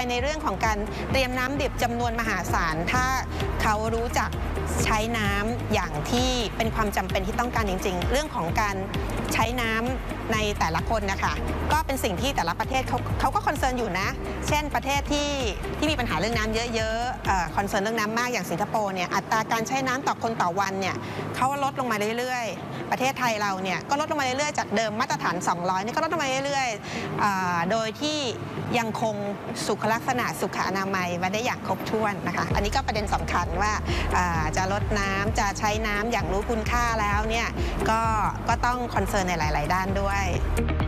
ในเรื่องของการเตรียมน้ำดิบจำนวนมหาศาลถ้าเขารู้จักใช้น้ำอย่างที่เป็นความจำเป็นที่ต้องการจริงๆเรื่องของการใช้น้ำในแต่ละคนนะคะก็เป็นสิ่งที่แต่ละประเทศเขาก็คอนเซิร์นอยู่นะเช่นประเทศที่มีปัญหาเรื่องน้ำเยอะๆคอนเซิร์นเรื่องน้ำมากอย่างสิงคโปร์เนี่ยอัตราการใช้น้ำต่อคนต่อวันเนี่ยเขาลดลงมาเรื่อยๆประเทศไทยเราเนี่ยก็ลดลงมาเรื่อยๆจากเดิมมาตรฐาน200นี่ก็ลดลงมาเรื่อยๆโดยที่ยังคงสุขลักษณะสุขอนามัยไว้ได้อย่างครบถ้วนนะคะอันนี้ก็ประเด็นสำคัญว่าจะลดน้ำจะใช้น้ำอย่างรู้คุณค่าแล้วเนี่ยก็ต้องคอนเซิร์นในหลายๆด้านด้วย